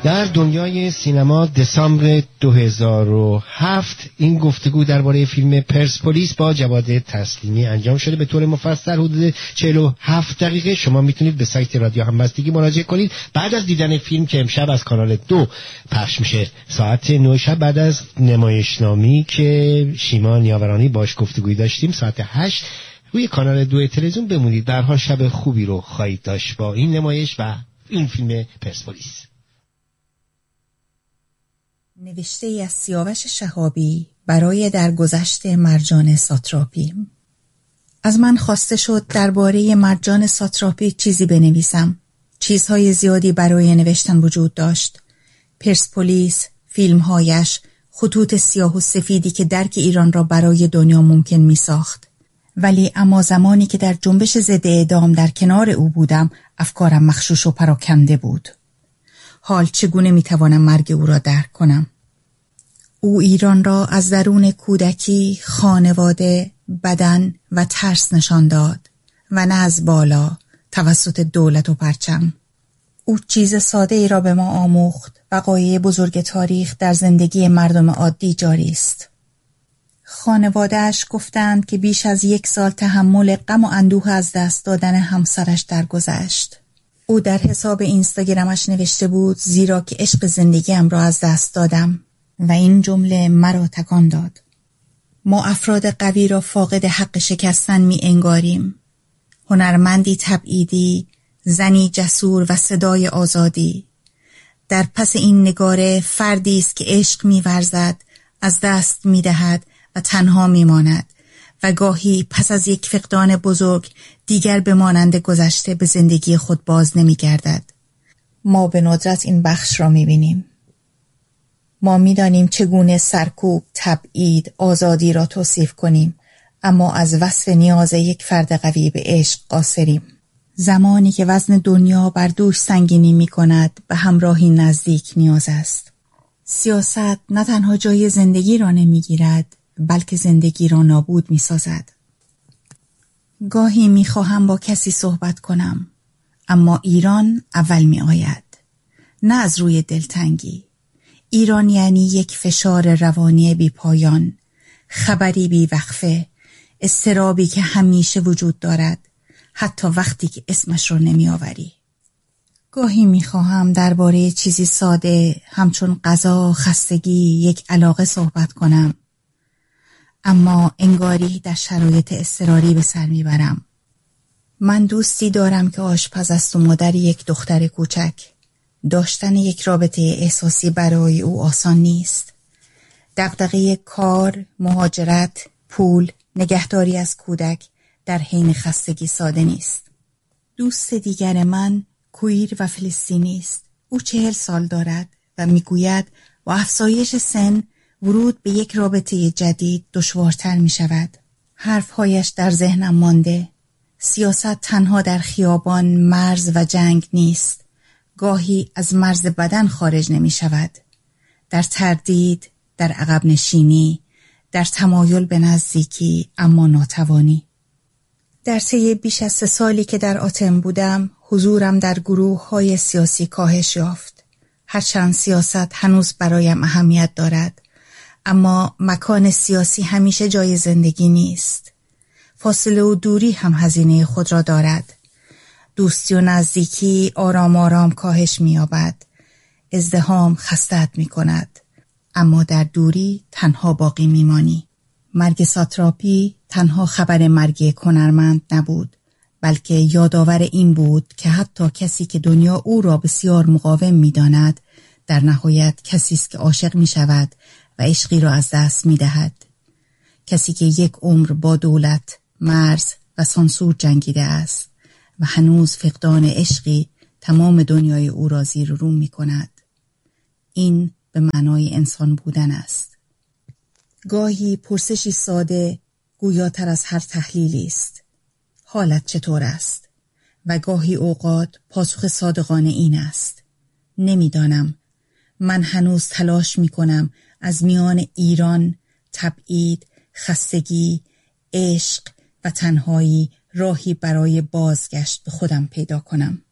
در دنیای سینما دسامبر 2007 این گفتگو درباره فیلم پرسپولیس با جواد تسلیمی انجام شده به طور مفصل حدود 47 دقیقه. شما میتونید به سایت رادیو همبستگی مراجعه کنید بعد از دیدن فیلم که امشب از کانال 2 پخش میشه ساعت 9 شب بعد از نمایشنامی که شیما نیاورانی باش گفتگویی داشتیم ساعت 8 روی کانال 2 تلویزیون بمونید. در حال شب خوبی رو خواهید داشت با این نمایش و این فیلم پرسپولیس. نوشته ای از سیاوش شهابی برای درگذشت مرجان ساتراپی. از من خواسته شد درباره مرجان ساتراپی چیزی بنویسم. چیزهای زیادی برای نوشتن وجود داشت. پرسپولیس، فیلمهایش، خطوط سیاه و سفیدی که درک ایران را برای دنیا ممکن می ساخت. ولی اما زمانی که در جنبش ضد اعدام در کنار او بودم افکارم مخشوش و پراکنده بود. حال چگونه میتوانم مرگ او را درک کنم؟ او ایران را از درون کودکی، خانواده، بدن و ترس نشان داد و نه از بالا توسط دولت و پرچم. او چیز ساده ای را به ما آموخت. وقایع بزرگ تاریخ در زندگی مردم عادی جاری است. خانواده‌اش گفتند که بیش از 1 سال تحمل غم و اندوه از دست دادن همسرش درگذشت. او در حساب اینستاگرامش نوشته بود زیرا که عشق زندگیم را از دست دادم و این جمله مرا تکان داد. ما افراد قوی را فاقد حق شکستن می انگاریم. هنرمندی تبعیدی، زنی جسور و صدای آزادی. در پس این نگاره فردی است که عشق می ورزد، از دست می دهد و تنها می ماند و گاهی پس از یک فقدان بزرگ دیگر به مانند گذشته به زندگی خود باز نمی گردد. ما به ندرت این بخش را می بینیم. ما می دانیم چگونه سرکوب، تبعید، آزادی را توصیف کنیم، اما از وصف نیاز یک فرد قوی به عشق قاصریم. زمانی که وزن دنیا بر دوش سنگینی می کند به همراهی نزدیک نیاز است. سیاست نه تنها جای زندگی را نمی گیرد بلکه زندگی را نابود می سازد. گاهی می خواهم با کسی صحبت کنم اما ایران اول می آید. نه از روی دلتنگی. ایران یعنی یک فشار روانی بی پایان، خبری بی وقفه، اضطرابی که همیشه وجود دارد حتی وقتی که اسمش رو نمی آوری. گاهی می خواهم درباره چیزی ساده همچون غذا، خستگی، یک علاقه صحبت کنم اما انگاری در شرایط اضطراری به سر میبرم. من دوستی دارم که آشپز است و مادر یک دختر کوچک. داشتن یک رابطه احساسی برای او آسان نیست. دغدغه کار، مهاجرت، پول، نگهداری از کودک در حین خستگی ساده نیست. دوست دیگر من کویر و فلسطینی است. او 40 سال دارد و میگوید با افزایش سن ورود به یک رابطه جدید دشوارتر می شود. حرفهایش در ذهنم مانده. سیاست تنها در خیابان، مرز و جنگ نیست. گاهی از مرز بدن خارج نمی شود. در تردید، در عقب نشینی، در تمایل به نزدیکی اما ناتوانی. در طی بیش از 3 سالی که در آتن بودم، حضورم در گروه‌های سیاسی کاهش یافت. هرچند سیاست هنوز برایم اهمیت دارد، اما مکان سیاسی همیشه جای زندگی نیست. فاصله و دوری هم هزینه خود را دارد. دوستی و نزدیکی آرام آرام کاهش می‌یابد. ازدحام خسته‌ات می‌کند. اما در دوری تنها باقی می‌مانی. مرگ ساتراپی تنها خبر مرگ هنرمند نبود، بلکه یادآور این بود که حتی کسی که دنیا او را بسیار مقاوم می‌داند، در نهایت کسی است که عاشق می‌شود و عشقی را از دست می‌دهد. کسی که 1 عمر با دولت، مرز و سانسور جنگیده است و هنوز فقدان عشقی تمام دنیای او را زیر و رو می‌کند. این به معنای انسان بودن است. گاهی پرسشی ساده گویاتر از هر تحلیلی است. حالت چطور است؟ و گاهی اوقات پاسخ صادقانه این است: نمیدانم. من هنوز تلاش می‌کنم از میان ایران، تبعید، خستگی، عشق و تنهایی راهی برای بازگشت به خودم پیدا کنم.